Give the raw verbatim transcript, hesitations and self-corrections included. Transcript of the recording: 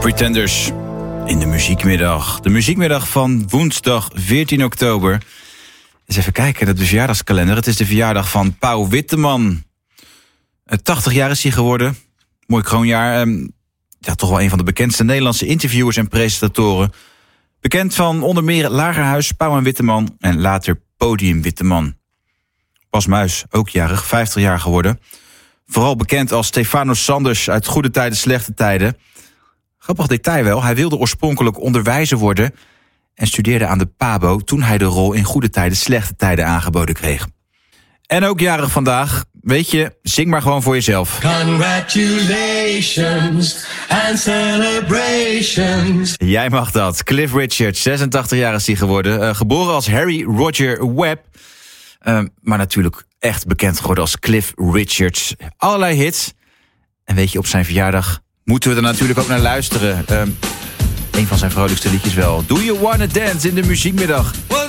Pretenders in de muziekmiddag. De muziekmiddag van woensdag veertien oktober. Eens even kijken, dat is de verjaardagskalender. Het is de verjaardag van Pauw Witteman. tachtig jaar is hij geworden. Mooi kroonjaar. Ja, toch wel een van de bekendste Nederlandse interviewers en presentatoren. Bekend van onder meer Lagerhuis, Pauw en Witteman en later Podium Witteman. Bas Muis, ook jarig, vijftig jaar geworden. Vooral bekend als Stefano Sanders uit Goede Tijden, Slechte Tijden. Grappig detail wel, hij wilde oorspronkelijk onderwijzer worden en studeerde aan de Pabo toen hij de rol in Goede Tijden, Slechte Tijden aangeboden kreeg. En ook jarig vandaag, weet je, zing maar gewoon voor jezelf. Congratulations and celebrations. Jij mag dat. Cliff Richard, zesentachtig jaar is hij geworden. Uh, geboren als Harry Roger Webb. Uh, maar natuurlijk echt bekend geworden als Cliff Richards. Allerlei hits. En weet je, op zijn verjaardag moeten we er natuurlijk ook naar luisteren. Uh, een van zijn vrolijkste liedjes wel. Do You Wanna Dance in de muziekmiddag.